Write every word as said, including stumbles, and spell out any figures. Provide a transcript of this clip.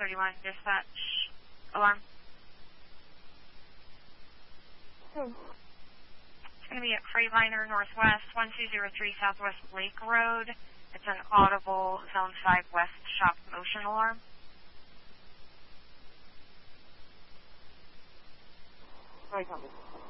thirty-one, dispatch. Alarm. Hmm. It's going to be at Freightliner Northwest, one two zero three Southwest Lake Road. It's an audible Zone five West shop motion alarm. Right, Thomas.